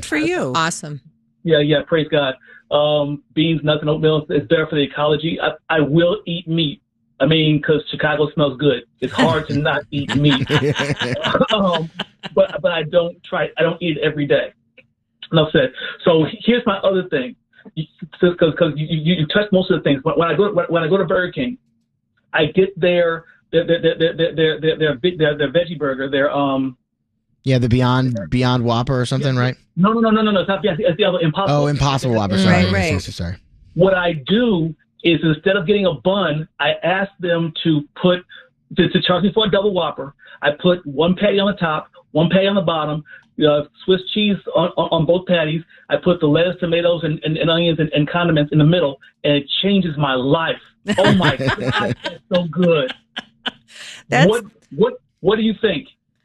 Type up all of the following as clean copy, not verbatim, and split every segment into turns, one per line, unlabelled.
for you.
Awesome.
Yeah, praise God. Beans, nuts, and oatmeal is better for the ecology. I will eat meat. I mean, because Chicago smells good. It's hard to not eat meat. But I don't eat it every day. Enough said. So here's my other thing, because you touched most of the things. When I go to Burger King, I get their veggie burger.
The Beyond Whopper or something, right?
No. It's not Beyond. It's the other Impossible.
Oh, Impossible Whopper. Sorry,
right.
Sorry.
What I do is instead of getting a bun, I ask them to charge me for a double Whopper. I put one patty on the top, one patty on the bottom, Swiss cheese on both patties. I put the lettuce, tomatoes, and onions and condiments in the middle, and it changes my life. Oh my God, that's so good. What do you think?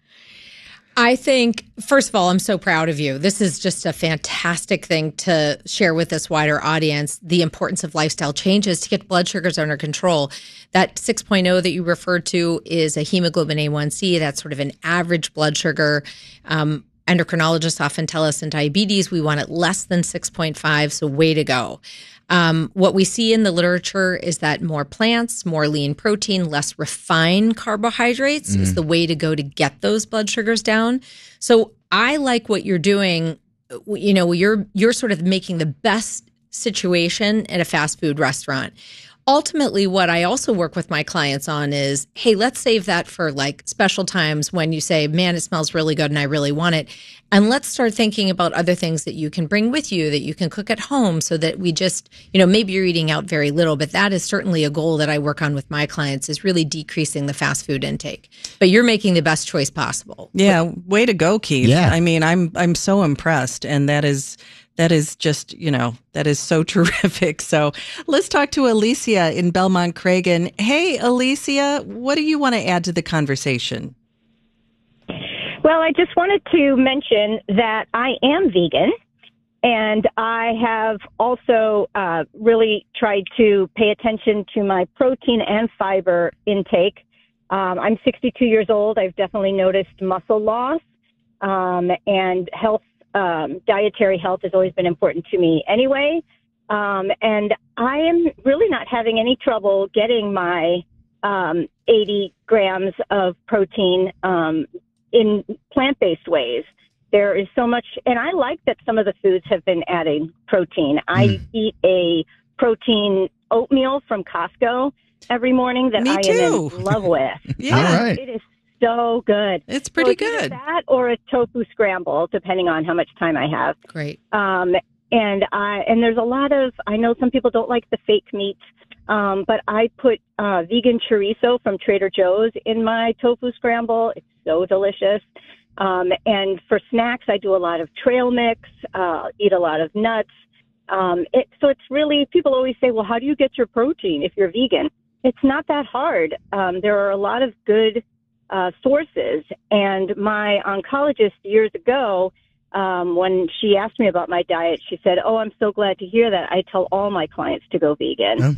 I think, first of all, I'm so proud of you. This is just a fantastic thing to share with this wider audience, the importance of lifestyle changes to get blood sugars under control. That 6.0 that you referred to is a hemoglobin A1C. That's sort of an average blood sugar. Endocrinologists often tell us in diabetes, we want it less than 6.5, so way to go. What we see in the literature is that more plants, more lean protein, less refined carbohydrates is the way to go to get those blood sugars down. So I like what you're doing. You're sort of making the best situation at a fast food restaurant. Ultimately, what I also work with my clients on is, hey, let's save that for like special times when you say, man, it smells really good and I really want it. And let's start thinking about other things that you can bring with you, that you can cook at home, so that we just, maybe you're eating out very little, but that is certainly a goal that I work on with my clients, is really decreasing the fast food intake. But you're making the best choice possible.
Yeah, way to go, Keith.
Yeah.
I mean, I'm so impressed, and that is just, that is so terrific. So let's talk to Alicia in Belmont Cragen. Hey, Alicia, what do you want to add to the conversation?
Well, I just wanted to mention that I am vegan, and I have also really tried to pay attention to my protein and fiber intake. I'm 62 years old. I've definitely noticed muscle loss, and health. Dietary health has always been important to me anyway. And I am really not having any trouble getting my 80 grams of protein in plant-based ways. There is so much, and I like that some of the foods have been adding protein. I eat a protein oatmeal from Costco every morning that I am in love with.
Yeah.
All right.
It is so good.
It's pretty good.
That or a tofu scramble, depending on how much time I have.
Great.
And there's a lot of, I know some people don't like the fake meat, but I put vegan chorizo from Trader Joe's in my tofu scramble. It's so delicious. And for snacks, I do a lot of trail mix, eat a lot of nuts. So it's really, people always say, well, how do you get your protein if you're vegan? It's not that hard. There are a lot of good sources. And my oncologist years ago, when she asked me about my diet, she said, oh, I'm so glad to hear that. I tell all my clients to go vegan.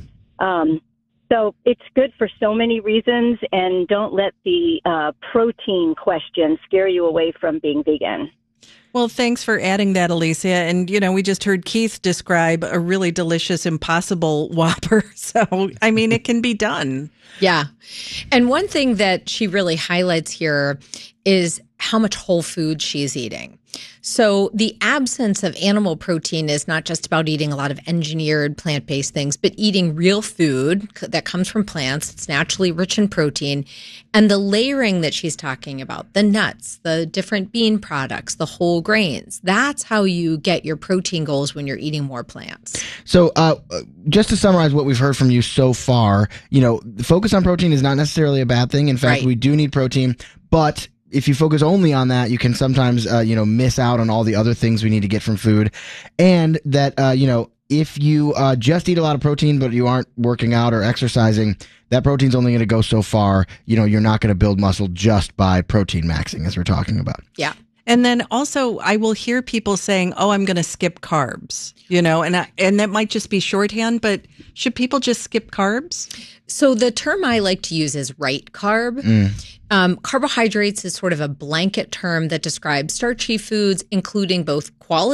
So it's good for so many reasons, and don't let the protein question scare you away from being vegan.
Well, thanks for adding that, Alicia. And, we just heard Keith describe a really delicious Impossible Whopper. So, I mean, it can be done.
Yeah. And one thing that she really highlights here is how much whole food she's eating. So the absence of animal protein is not just about eating a lot of engineered plant-based things, but eating real food that comes from plants. It's naturally rich in protein. And the layering that she's talking about, the nuts, the different bean products, the whole grains, that's how you get your protein goals when you're eating more plants.
So just to summarize what we've heard from you so far, the focus on protein is not necessarily a bad thing. In fact, we do need protein, but if you focus only on that, you can sometimes, miss out on all the other things we need to get from food. And that, if you just eat a lot of protein, but you aren't working out or exercising, that protein's only going to go so far. You're not going to build muscle just by protein maxing, as we're talking about.
Yeah.
And then also, I will hear people saying, oh, I'm going to skip carbs, and that might just be shorthand, but should people just skip carbs?
So the term I like to use is right carb. Carbohydrates is sort of a blanket term that describes starchy foods, including both quality